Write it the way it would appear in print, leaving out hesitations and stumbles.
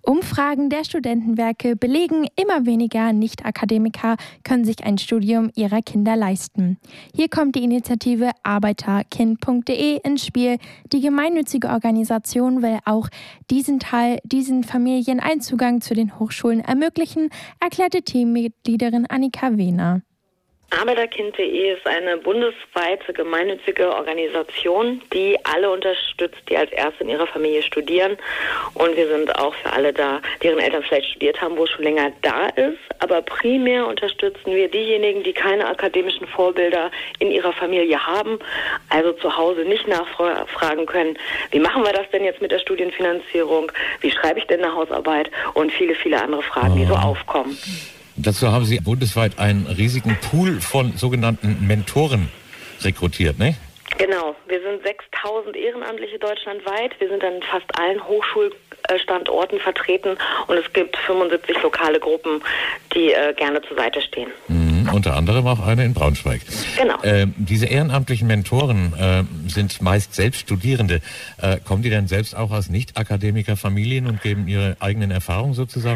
Umfragen der Studentenwerke belegen, immer weniger Nicht-Akademiker können sich ein Studium ihrer Kinder leisten. Hier kommt die Initiative Arbeiterkind.de ins Spiel. Die gemeinnützige Organisation will auch diesen Familien einen Zugang zu den Hochschulen ermöglichen, erklärte Teammitgliederin Annika Wehner. Arbeiterkind.de ist eine bundesweite gemeinnützige Organisation, die alle unterstützt, die als Erste in ihrer Familie studieren. Und wir sind auch für alle da, deren Eltern vielleicht studiert haben, wo es schon länger da ist. Aber primär unterstützen wir diejenigen, die keine akademischen Vorbilder in ihrer Familie haben, also zu Hause nicht nachfragen können, wie machen wir das denn jetzt mit der Studienfinanzierung, wie schreibe ich denn eine Hausarbeit und viele, viele andere Fragen, die so aufkommen. Dazu haben Sie bundesweit einen riesigen Pool von sogenannten Mentoren rekrutiert, ne? Genau, wir sind 6.000 Ehrenamtliche deutschlandweit. Wir sind an fast allen Hochschulstandorten vertreten und es gibt 75 lokale Gruppen, die gerne zur Seite stehen. Unter anderem auch eine in Braunschweig. Genau. Diese ehrenamtlichen Mentoren sind meist selbst Studierende. Kommen die denn selbst auch aus Nicht-Akademiker-Familien und geben ihre eigenen Erfahrungen sozusagen